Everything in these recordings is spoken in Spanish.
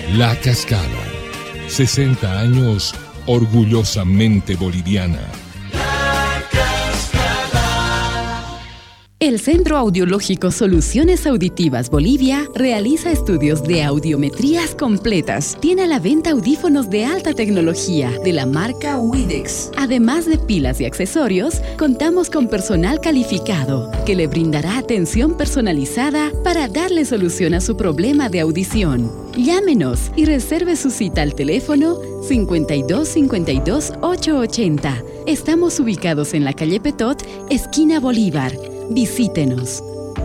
La Cascada. 60 años orgullosamente boliviana. El Centro Audiológico Soluciones Auditivas Bolivia realiza estudios de audiometrías completas. Tiene a la venta audífonos de alta tecnología de la marca Widex. Además de pilas y accesorios, contamos con personal calificado que le brindará atención personalizada para darle solución a su problema de audición. Llámenos y reserve su cita al teléfono 52 52 880. Estamos ubicados en la calle Petot, esquina Bolívar. Visítenos.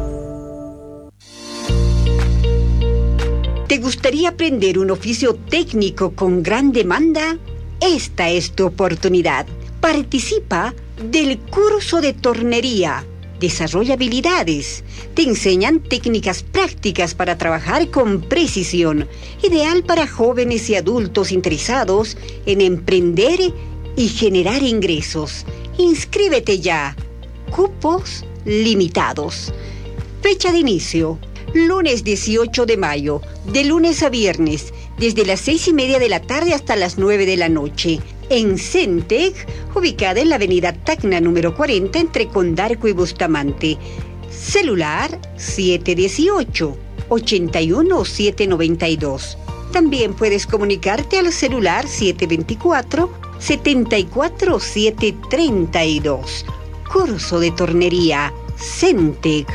¿Te gustaría aprender un oficio técnico con gran demanda? Esta es tu oportunidad. Participa del curso de tornería. Desarrolla habilidades. Te enseñan técnicas prácticas para trabajar con precisión. Ideal para jóvenes y adultos interesados en emprender y generar ingresos. Inscríbete ya. Cupos limitados. Fecha de inicio: lunes 18 de mayo, de lunes a viernes, desde las 6:30 de la tarde hasta las 9 de la noche, en Centec, ubicada en la avenida Tacna número 40, entre Condarco y Bustamante. Celular 718-81792. También puedes comunicarte al celular 724-74732. Curso de tornería Centec.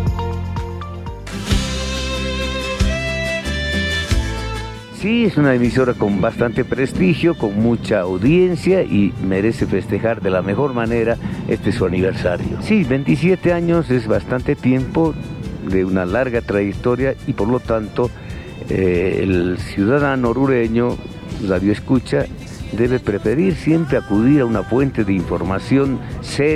Sí, es una emisora con bastante prestigio, con mucha audiencia y merece festejar de la mejor manera su aniversario. Sí, 27 años es bastante tiempo, de una larga trayectoria, y por lo tanto el ciudadano orureño, radioescucha, debe preferir siempre acudir a una fuente de información seria,